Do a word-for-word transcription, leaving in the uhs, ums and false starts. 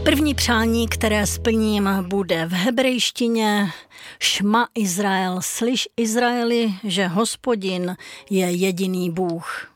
První přání, které splním, bude v hebrejštině. Šma Izrael, slyš Izraeli, že Hospodin je jediný Bůh.